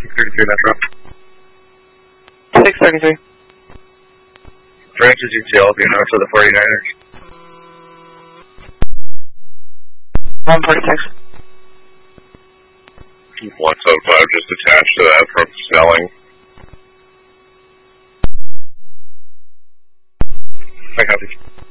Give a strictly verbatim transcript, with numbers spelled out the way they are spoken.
six thirty-three Metro. six thirty-three. Francis U T L, being out for the forty-niners. one forty-six. one seventy-five just attached to that from Snelling. I copy.